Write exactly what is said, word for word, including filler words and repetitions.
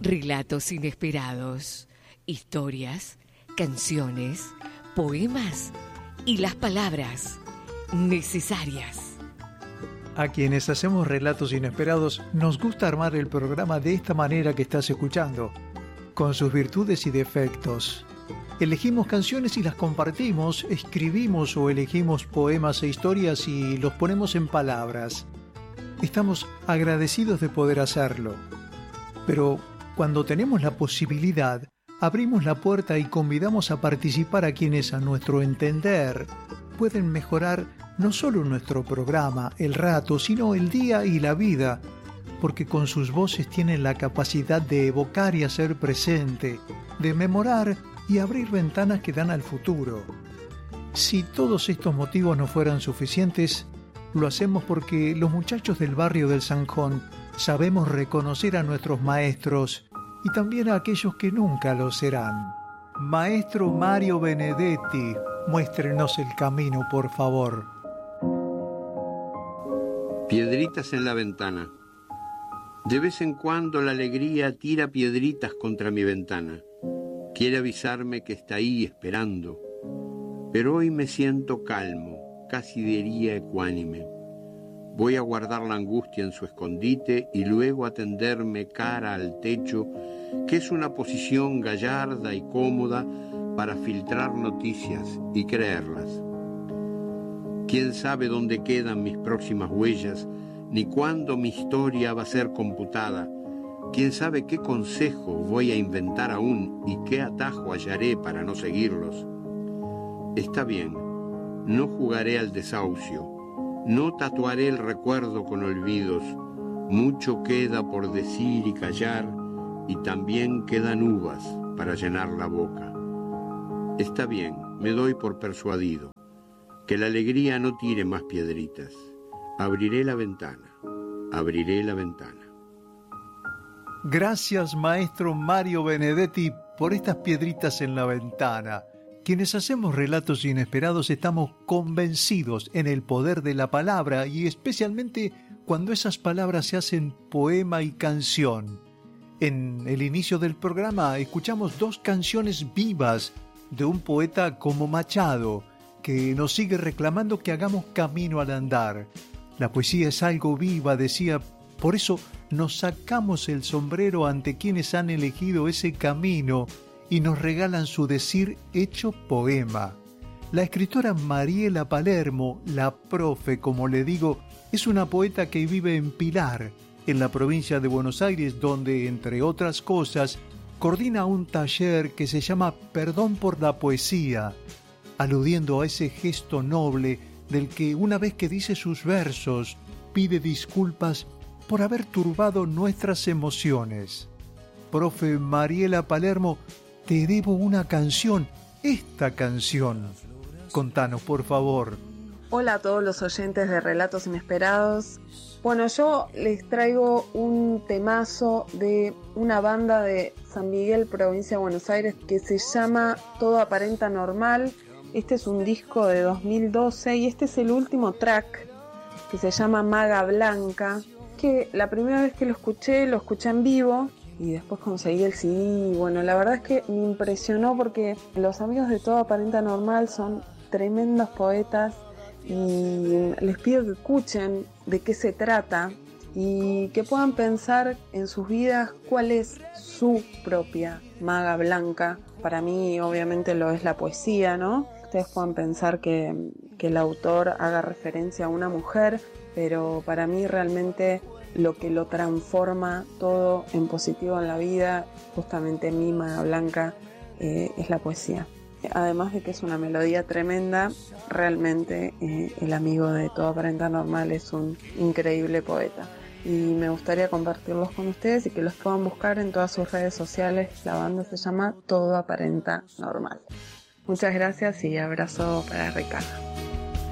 Relatos inesperados, historias, canciones, poemas y las palabras necesarias. A quienes hacemos relatos inesperados nos gusta armar el programa de esta manera que estás escuchando, con sus virtudes y defectos. Elegimos canciones y las compartimos, escribimos o elegimos poemas e historias y los ponemos en palabras. Estamos agradecidos de poder hacerlo. Pero cuando tenemos la posibilidad, abrimos la puerta y convidamos a participar a quienes, a nuestro entender, pueden mejorar no solo nuestro programa, el rato, sino el día y la vida, porque con sus voces tienen la capacidad de evocar y hacer presente, de memorar y abrir ventanas que dan al futuro. Si todos estos motivos no fueran suficientes, lo hacemos porque los muchachos del barrio del Zanjón sabemos reconocer a nuestros maestros y también a aquellos que nunca lo serán. Maestro Mario Benedetti, muéstrenos el camino, por favor. Piedritas en la ventana. De vez en cuando la alegría tira piedritas contra mi ventana. Quiere avisarme que está ahí esperando. Pero hoy me siento calmo, casi diría ecuánime. Voy a guardar la angustia en su escondite y luego a tenderme cara al techo, que es una posición gallarda y cómoda para filtrar noticias y creerlas. ¿Quién sabe dónde quedan mis próximas huellas, ni cuándo mi historia va a ser computada? ¿Quién sabe qué consejo voy a inventar aún y qué atajo hallaré para no seguirlos? Está bien, no jugaré al desahucio, no tatuaré el recuerdo con olvidos. Mucho queda por decir y callar, y también quedan uvas para llenar la boca. Está bien, me doy por persuadido. Que la alegría no tire más piedritas. Abriré la ventana, abriré la ventana. Gracias, maestro Mario Benedetti, por estas piedritas en la ventana. Quienes hacemos relatos inesperados estamos convencidos en el poder de la palabra y especialmente cuando esas palabras se hacen poema y canción. En el inicio del programa escuchamos dos canciones vivas de un poeta como Machado, que nos sigue reclamando que hagamos camino al andar. La poesía es algo viva, decía, por eso nos sacamos el sombrero ante quienes han elegido ese camino y nos regalan su decir hecho poema. La escritora Mariela Palermo, la profe, como le digo, es una poeta que vive en Pilar, en la provincia de Buenos Aires, donde, entre otras cosas, coordina un taller que se llama Perdón por la Poesía, aludiendo a ese gesto noble del que una vez que dice sus versos pide disculpas por haber turbado nuestras emociones. Profe Mariela Palermo, te debo una canción, esta canción. Contanos, por favor. Hola a todos los oyentes de Relatos Inesperados. Bueno, yo les traigo un temazo de una banda de San Miguel, provincia de Buenos Aires, que se llama Todo Aparenta Normal. Este es un disco de dos mil doce y este es el último track, que se llama Maga Blanca, que la primera vez que lo escuché, lo escuché en vivo y después conseguí el C D. Y bueno, la verdad es que me impresionó porque los amigos de Todo Aparenta Normal son tremendos poetas y les pido que escuchen de qué se trata y que puedan pensar en sus vidas cuál es su propia Maga Blanca. Para mí obviamente lo es la poesía, ¿no? Ustedes puedan pensar que, que el autor haga referencia a una mujer, pero para mí realmente lo que lo transforma todo en positivo en la vida, justamente mi Maga Blanca, eh, es la poesía. Además de que es una melodía tremenda, realmente eh, el amigo de Todo Aparenta Normal es un increíble poeta. Y me gustaría compartirlos con ustedes y que los puedan buscar en todas sus redes sociales. La banda se llama Todo Aparenta Normal. Muchas gracias y abrazo para Ricardo.